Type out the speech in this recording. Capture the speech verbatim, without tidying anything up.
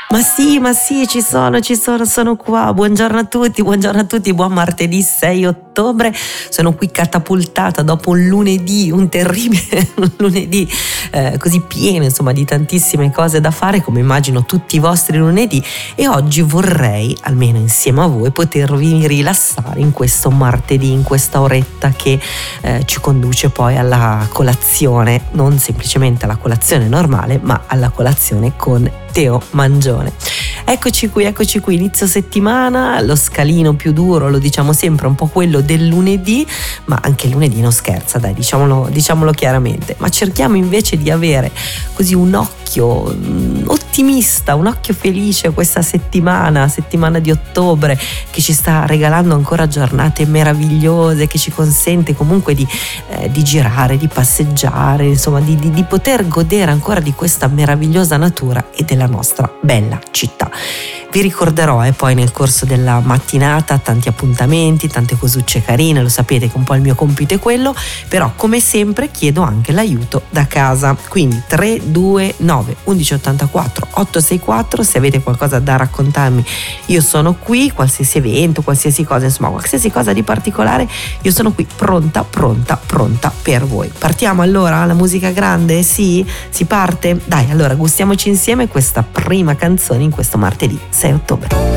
Ma sì, ma sì, ci sono, ci sono, sono qua. Buongiorno a tutti, buongiorno a tutti, buon martedì sei ottobre. Sono qui catapultata dopo un lunedì, un terribile un lunedì eh, così pieno, insomma, di tantissime cose da fare, come immagino tutti i vostri lunedì. E oggi vorrei, almeno insieme a voi, potervi rilassare in questo martedì, in questa oretta che eh, ci conduce poi alla colazione, non semplicemente alla colazione normale, ma alla colazione con Teo Mangione. Eccoci qui, eccoci qui, inizio settimana, lo scalino più duro, lo diciamo sempre, un po' quello del lunedì, ma anche il lunedì non scherza, dai, diciamolo, diciamolo chiaramente, ma cerchiamo invece di avere così un occhio ottimista, un occhio felice questa settimana, settimana di ottobre, che ci sta regalando ancora giornate meravigliose, che ci consente comunque di, eh, di girare, di passeggiare, insomma di, di, di poter godere ancora di questa meravigliosa natura e della nostra bella città. Vi ricorderò eh, poi nel corso della mattinata tanti appuntamenti, tante cosucce carine, lo sapete che un po' il mio compito è quello, però come sempre chiedo anche l'aiuto da casa, quindi tre due nove undici ottantaquattro ottocentosessantaquattro, se avete qualcosa da raccontarmi io sono qui, qualsiasi evento, qualsiasi cosa, insomma qualsiasi cosa di particolare, io sono qui pronta, pronta, pronta per voi. Partiamo allora, la musica grande? Sì? Si parte? Dai, allora gustiamoci insieme questa prima canzone in questo martedì sei ottobre.